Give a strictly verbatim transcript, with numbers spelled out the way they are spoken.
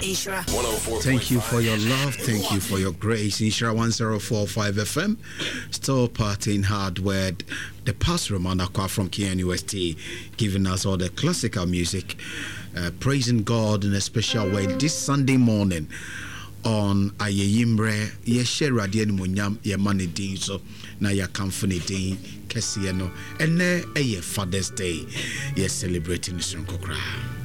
Thank you for your love. Thank you for your grace. Inshira one oh four point five F M. Still partying hard with the past Romana Kwa from K N U S T, giving us all the classical music, uh, praising God in a special way this Sunday morning on Ayeyimbre. Yeshe Radian Munyam, Yemani Din, so na ya Kamfani Din, Kesiano, and ne a Father's Day. Yes, celebrating Sunkokra.